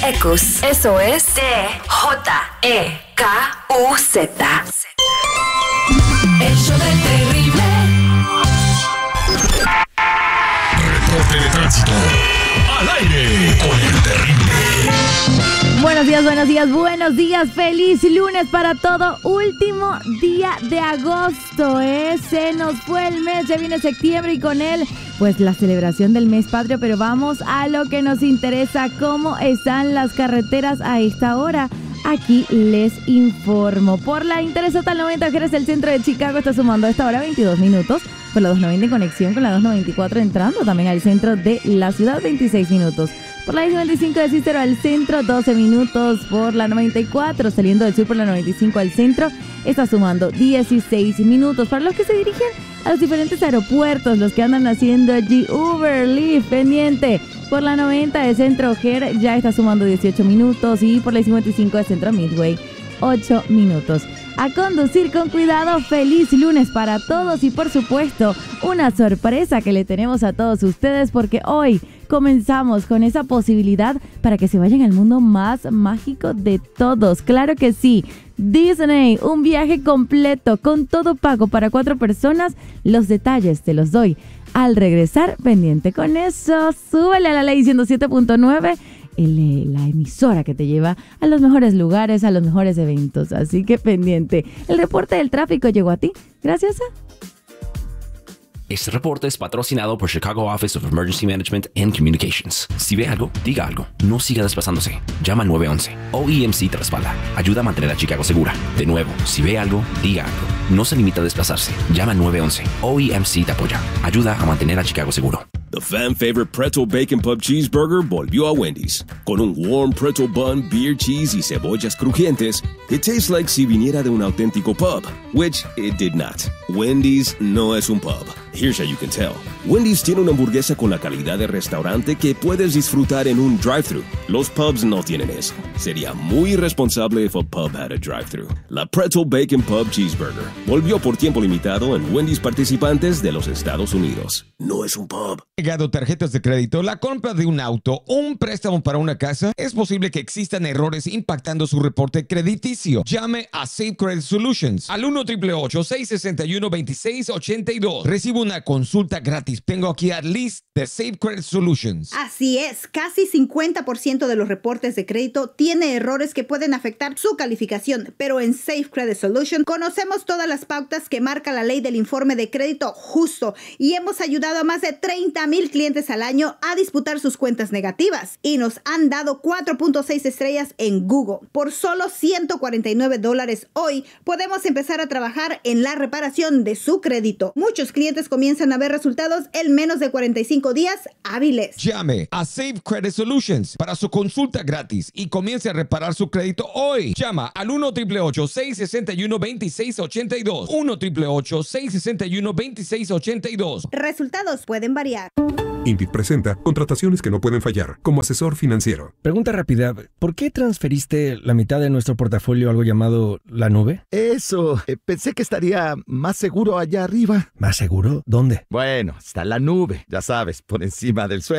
TJECUS. Eso es TJEKUZ. El show del terrible. Reporte de tránsito. Al aire con el terrible. Buenos días. Feliz lunes para todo. Último día de agosto, Se nos fue el mes, ya viene septiembre y con él, pues la celebración del mes patrio. Pero vamos a lo que nos interesa. ¿Cómo están las carreteras a esta hora? Aquí les informo. Por la Interestatal 90 Jerez, el centro de Chicago está sumando a esta hora 22 minutos. Por la 290 en conexión con la 294 entrando también al centro de la ciudad, 26 minutos. Por la 95 de Cícero al centro, 12 minutos. Por la 94 saliendo del sur por la 95 al centro, está sumando 16 minutos. Para los que se dirigen a los diferentes aeropuertos, los que andan haciendo allí Uber, Lyft, pendiente. Por la 90 de Centro Ger ya está sumando 18 minutos y por la 55 de Centro Midway 8 minutos. A conducir con cuidado. Feliz lunes para todos y por supuesto una sorpresa que le tenemos a todos ustedes porque hoy comenzamos con esa posibilidad para que se vayan al mundo más mágico de todos. Claro que sí. Disney, un viaje completo con todo pago para 4 personas. Los detalles te los doy al regresar. Pendiente con eso. Súbele a la Ley 107.9. La emisora que te lleva a los mejores lugares, a los mejores eventos. Así que pendiente. El reporte del tráfico llegó a ti gracias a... Este reporte es patrocinado por Chicago Office of Emergency Management and Communications. Si ve algo, diga algo. No siga desplazándose. Llama al 911. OEMC te respalda. Ayuda a mantener a Chicago segura. De nuevo, si ve algo, diga algo. No se limita a desplazarse. Llama al 911. OEMC te apoya. Ayuda a mantener a Chicago seguro. The fan favorite Pretzel Bacon Pub Cheeseburger volvió a Wendy's. Con un warm pretzel bun, beer cheese y cebollas crujientes, it tastes like si viniera de un auténtico pub, which it did not. Wendy's no es un pub. Here's how you can tell. Wendy's tiene una hamburguesa con la calidad de restaurante que puedes disfrutar en un drive-thru. Los pubs no tienen eso. Sería muy irresponsable if a pub had a drive-thru. La Pretzel Bacon Pub Cheeseburger volvió por tiempo limitado en Wendy's participantes de los Estados Unidos. No es un pub. Llegado tarjetas de crédito, la compra de un auto o un préstamo para una casa, es posible que existan errores impactando su reporte crediticio. Llame a Safe Credit Solutions al 1-888-661-2682. Recibe una consulta gratis. Tengo aquí a Liz de Safe Credit Solutions. Así es, casi 50% de los reportes de crédito tiene errores que pueden afectar su calificación, pero en Safe Credit Solutions conocemos todas las pautas que marca la ley del informe de crédito justo y hemos ayudado a más de 30,000 clientes al año a disputar sus cuentas negativas y nos han dado 4.6 estrellas en Google. Por solo $149 hoy podemos empezar a trabajar en la reparación de su crédito. Muchos clientes comienzan a ver resultados en menos de 45 días hábiles. Llame a Safe Credit Solutions para su consulta gratis y comience a reparar su crédito hoy. Llama al 1-888-661-2682. 1-888-661-2682. Resultados pueden variar. Indeed presenta contrataciones que no pueden fallar como asesor financiero. Pregunta rápida, ¿por qué transferiste la mitad de nuestro portafolio a algo llamado la nube? Eso, pensé que estaría más seguro allá arriba. ¿Más seguro? ¿Dónde? Bueno, está la nube, ya sabes, por encima del suelo.